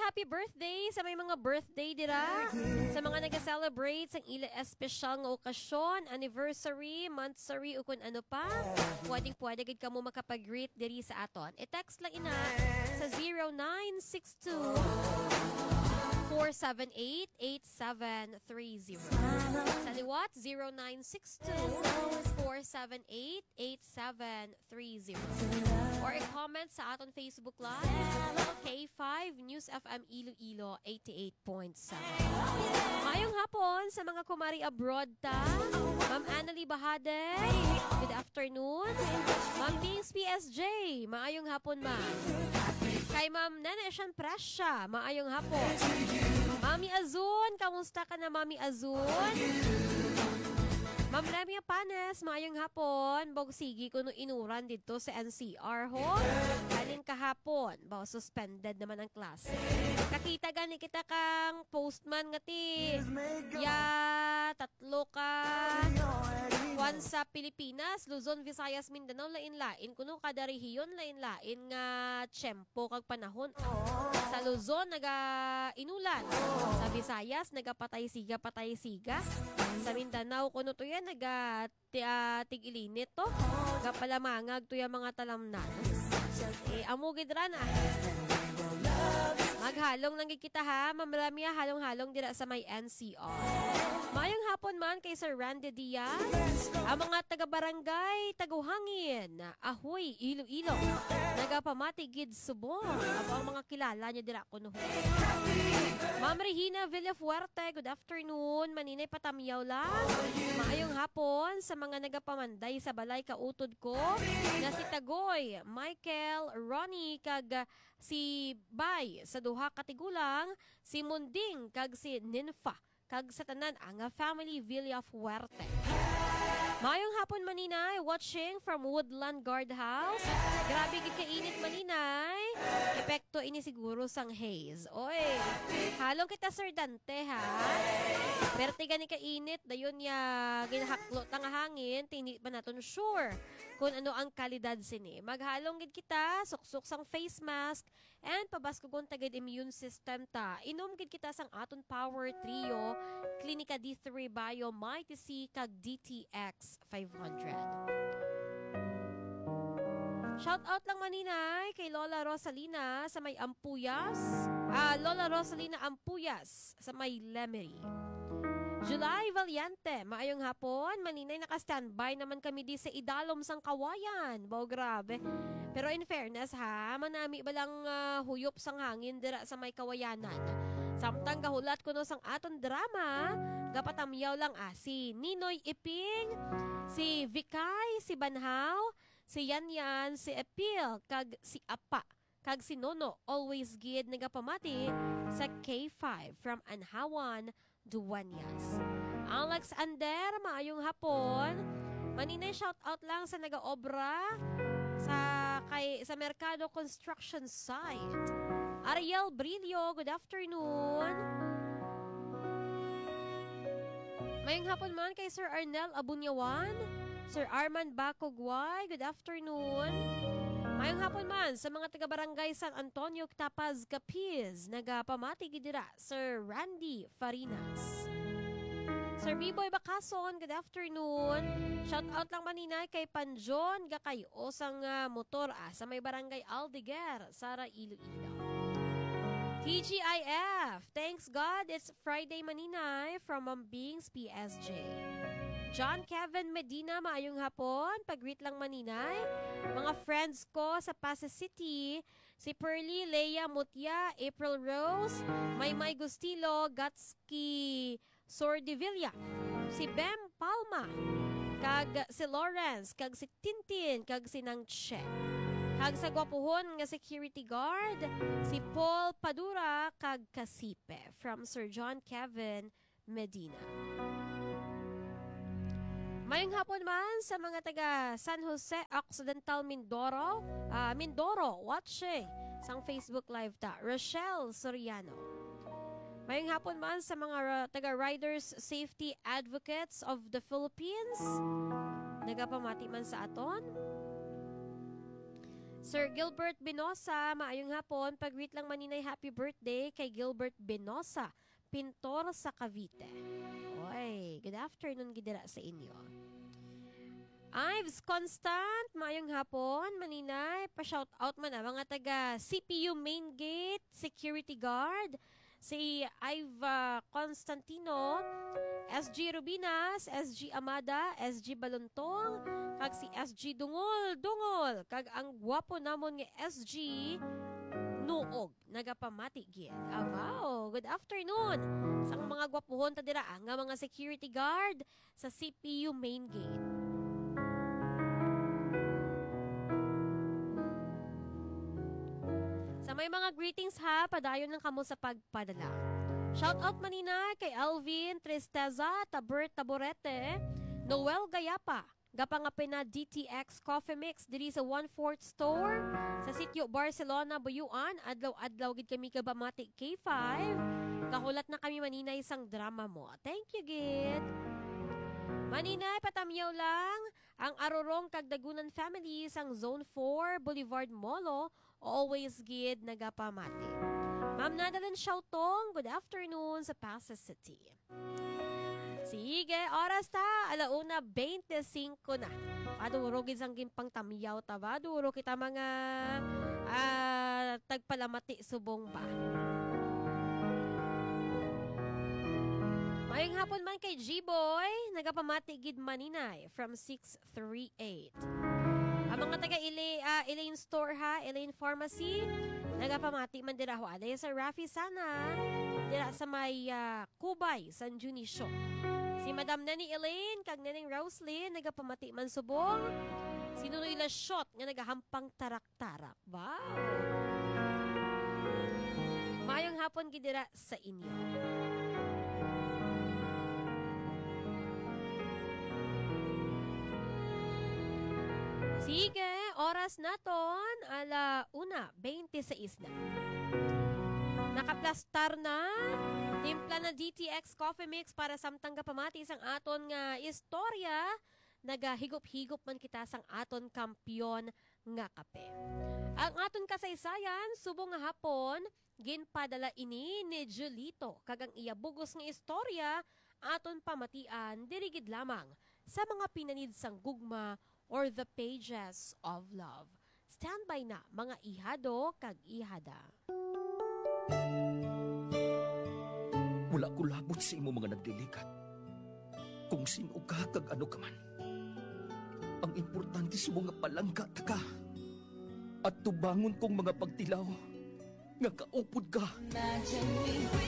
happy birthday sa may mga birthday dira. Sa mga nag-celebrate sa ila espesyal nga okasyon, anniversary, monthsary o kung ano pa. Pwede gid kamo makapag-greet diri sa aton. I-text lang ina sa 0962 478-8730. Sa liwat, 0962-478-8730. Or i-comment sa aton Facebook Live, K5 News FM Iloilo 88.7. Mayong hapon sa mga kumari abroad ta. Ma'am Annalie Bahade, good afternoon. Ma'am Dings PSJ, maayong hapon ma'am. Kay Ma'am Nene Sian Presya, maayong hapon. Mami Azun, kamusta ka na Mami Azun? Ma'am Lemia Panes, maayong hapon. Bogsigi ko no inuran dito sa NCR ho. Galing kahapon, bawa suspended naman ang klase. Kakita gani kita kang postman nga ti. Tatlo ka. Juan sa Pilipinas, Luzon, Visayas, Mindanao, lain-lain. Kuno kada rehiyon, lain-lain nga tiyempo kag panahon. Sa Luzon, inulan. Sa Visayas, patay-siga. Sa Mindanao, kuno to yan, tig-ilinit to. Palamangag to yung mga talamnan. Amugid ran Maghalong lang kita ha. Mamarami halong-halong dira sa may NCR. Mayong hapon man kay Sir Randy Diaz. Ang mga taga-barangay, taguhangin, Ahoy, Iloilo. Nagapamatigid Subong. Ang mga kilala niya dira ko noon. Ma'am Regina Villafuerte, good afternoon. Maninay patamyaw lang. Maayong hapon sa mga nagapamanday sa balay kautod ko na si Tagoy, Michael, Ronnie, kag si Bay sa duha katigulang, si Munding kag si Ninfa kag sa tanan ang family Villafuerte. Mayong hapon maninay, watching from Woodland Guardhouse. Grabe gid kainit maninay. Epekto ini siguro sang haze. Oy, halong kita Sir Dante ha. Perte gani kainit dayon ya ginahaklot ang hangin, tini pa naton sure kung ano ang kalidad sini. Maghalong gid kita, suksok sang face mask and pabaskugon tagad immune system ta. Inom gid kita sang aton Power Trio, Clinica D3 Bio, Mighty C kag DTX 500. Shout out lang maninay kay Lola Rosalina sa may Ampuyas. Lola Rosalina Ampuyas sa may Lemery. July Valiente, maayong hapon. Maninay naka-standby naman kami di sa Idalom sang Kawayan. Bao grabe. Pero in fairness ha, manami balang huyop sang hangin dira sa may Kawayanan. Samtang gahulat ko no sang aton drama, gapatamyaw lang si Ninoy Iping, si Vikay, si Banhaw, si Yanyan, si Epil, kag si Apa, kag si Nono, always gid nagapamati sa K5 from Anhawan, Duanyas. Alex Ander, maayong hapon. Maninay shout out lang sa nagaobra sa Mercado Construction Site. Ariel Brillo, good afternoon. Mayong hapon man kay Sir Arnel Abunyawan, Sir Arman Bacogway, good afternoon. Mayong hapon man sa mga taga-barangay San Antonio, Tapaz, Capiz, nagapamati gidira, Sir Randy Farinas. Sir B-Boy Bakason, good afternoon. Shout out lang maninay kay Panjon Gakay o sang motor sa may barangay Aldeguer, Sara Iloilo. TGIF, thanks God it's Friday maninay from Mambings PSG. John Kevin Medina, maayong hapon. Pag-greet lang maninay. Mga friends ko sa Pasay City, si Pearly, Leia Mutya, April Rose, Maymay Gustilo, Gatski Sordivilla, si Bem Palma, kag si Lawrence, kag si Tintin, kag si Nang Che. Kag sa gwapuhon nga security guard, si Paul Padura, kag Kasipe, from Sir John Kevin Medina. Mayong hapon man sa mga taga San Jose Occidental Mindoro, watching sang Facebook Live ta, Rochelle Soriano. Mayong hapon man sa mga taga Riders Safety Advocates of the Philippines, nagapamati man sa aton. Sir Gilbert Benosa, maayong hapon. Pag-greet lang maninay happy birthday kay Gilbert Benosa, pintor sa Cavite. Oy, good afternoon gidira sa inyo. Ives Constant, maayong hapon. Maninay, pa-shout out man mga taga CPU Main Gate, Security Guard, si Ive Constantino, SG Rubinas, SG Amada, SG Balontong, kag si SG Dungol, kag ang gwapo namon nga SG Nuog, nagapamati gid. Wow, good afternoon sa mga gwapuhon ta dira nga mga security guard sa CPU Main Gate. Sa may mga greetings ha, padayon lang kamo sa pagpadala. Shout out manina kay Alvin Tristeza, Tabert Taborete, Noel Gayapa, gapangapin na DTX Coffee Mix diri sa 1/4 store sa sitio Barcelona, Buyuan. Adlaw-adlaw gid kami kabamati K5. Kahulat na kami manina isang drama mo. Thank you gid. Maninay, patamyaw lang ang Arorong kag Dagunan family sang Zone 4, Boulevard Molo, always gid nagapamati. Ma'am Nadalyn Shautong, good afternoon sa Pasay City. Sige, oras ta, 1:25 na. Paduro gid sang gimpang tamyaw ta ba? Duro kita mga tagpalamati subong ba. Mayong hapon man kay G-Boy, nagapamati gid maninay from 638. Ang mga taga Elaine Store ha, Elaine Pharmacy, nagapamati man dira ho. Alay sa Rafi sana, dira sa may Kubay, San Junicio. Si Madam Nani Elaine, kag Neneng Roslyn, nagapamati man subong. Sinunoy la shot nga nagahampang tarak-tarak. Wow! Mayong hapon gid dira sa inyo. Sige, oras naton, 1:26 na. Nakaplastar na, timpla na DTX Coffee Mix para samtang kapamati sang aton nga istorya, nagahigop-higop man kita sang aton kampiyon nga kape. Ang aton kasaysayan, subong nga hapon, ginpadala ini ni Julito, kagang iya bugos nga istorya, aton pamatian, dirigid lamang sa mga pinanid sang gugma or the pages of love. Standby na mga ihado kag ihada. Wala ko labot sa imo mga nagdilikat. Kung sino ka kag ano ka man. Ang importante sa mga palangga ta ka. At tubangon kong mga pagtilaw nga kaupod ka. Imagine we